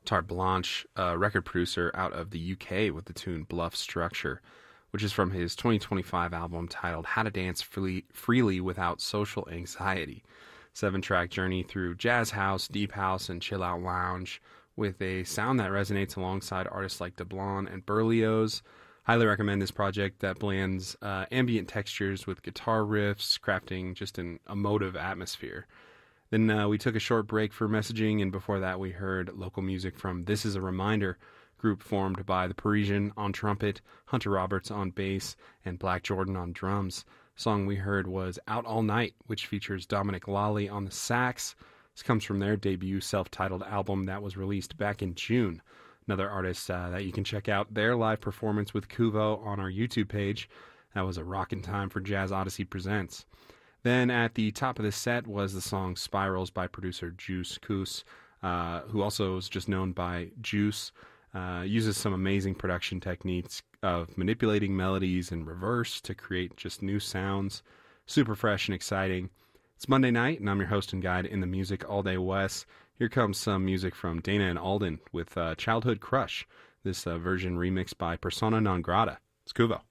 Tart Blanche, a record producer out of the UK, with the tune Bluff Structure, which is from his 2025 album titled How to Dance Freely Without Social Anxiety. 7-track journey through jazz house, deep house, and chill out lounge with a sound that resonates alongside artists like DeBlanc and Berlioz. Highly recommend this project that blends ambient textures with guitar riffs, crafting just an emotive atmosphere. Then we took a short break for messaging, and before that we heard local music from This Is a Reminder, group formed by The Parisian on trumpet, Hunter Roberts on bass, and Black Jordan on drums. The song we heard was Out All Night, which features Dominic Lally on the sax. This comes from their debut self-titled album that was released back in June. Another artist that you can check out their live performance with Kuvo on our YouTube page. That was a rockin' time for Jazz Odyssey Presents. Then at the top of the set was the song Spirals by producer Juice Koos, who also is just known by Juice. Uses some amazing production techniques of manipulating melodies in reverse to create just new sounds. Super fresh and exciting. It's Monday night, and I'm your host and guide in the music all day Wes. Here comes some music from Dana and Alden with Childhood Crush, this version remixed by Persona Non Grata. It's Kuvo.